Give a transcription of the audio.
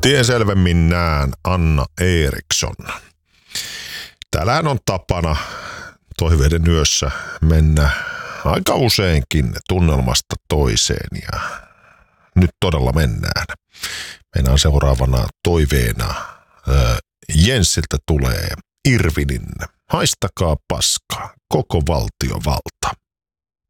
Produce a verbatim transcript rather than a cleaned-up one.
Tien selvemmin näen Anna Eriksson. Täällähän on tapana toiveiden yössä mennä aika useinkin tunnelmasta toiseen ja nyt todella mennään. Meidän seuraavana toiveena äh, Jenssiltä tulee Irvinin Haistakaa paskaa, koko valtio valta.